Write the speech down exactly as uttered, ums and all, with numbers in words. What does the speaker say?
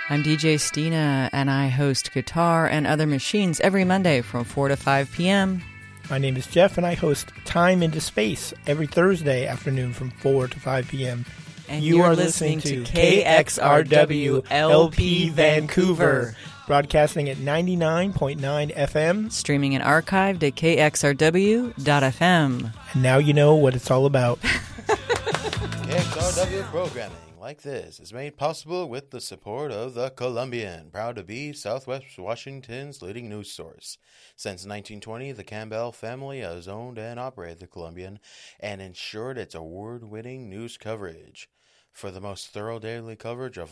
I'm D J Stina, and I host Guitar and Other Machines every Monday from four to five p.m. My name is Jeff, and I host Time into Space every Thursday afternoon from four to five p.m. And you are listening to K X R W L P Vancouver, broadcasting at ninety-nine point nine F M, streaming and archived at K X R W dot F M. And now you know what it's all about. K X R W programming like this is made possible with the support of the Columbian, proud to be Southwest Washington's leading news source. Since nineteen twenty, the Campbell family has owned and operated the Columbian and ensured its award-winning news coverage. For the most thorough daily coverage of